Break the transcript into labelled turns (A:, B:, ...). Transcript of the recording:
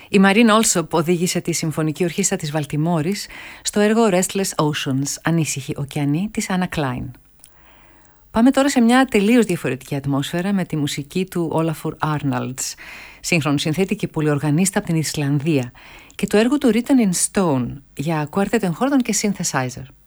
A: Η Μαρίν Όλσοπ οδήγησε τη Συμφωνική Ορχήστρα της Βαλτιμόρης στο έργο Restless Oceans, Ανήσυχοι ωκεανοί, της Άννα Κλάιν. Πάμε τώρα σε μια τελείως διαφορετική ατμόσφαιρα με τη μουσική του Ólafur Arnalds, σύγχρονο συνθέτη και πολυοργανίστα από την Ισλανδία, και το έργο του Written in Stone για κουάρτετο εγχόρδων και synthesizer.